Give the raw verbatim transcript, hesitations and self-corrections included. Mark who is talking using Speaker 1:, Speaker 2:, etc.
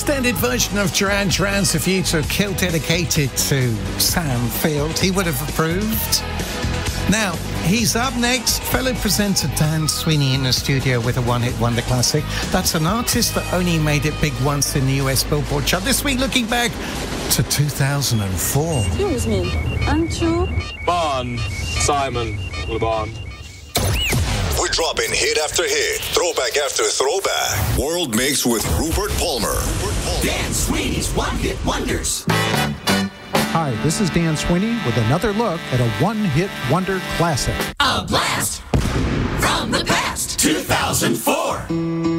Speaker 1: extended version of Duran Duran's A View to a Kill dedicated to Sam Field, he would have approved. Now, he's up next. Fellow presenter Dan Sweeney in the studio with a one-hit wonder classic. That's an artist that only made it big once in the U S Billboard chart. This week, looking back to two thousand four.
Speaker 2: Excuse me, aren't you?
Speaker 3: Bon, Simon Le Bon.
Speaker 4: We're dropping hit after hit, throwback after throwback. World Mix with Rupert Palmer. Rupert Palmer.
Speaker 5: Dan Sweeney's One-Hit Wonders.
Speaker 6: Hi, this is Dan Sweeney with another look at a one-hit wonder classic.
Speaker 5: A blast from the past, two thousand four.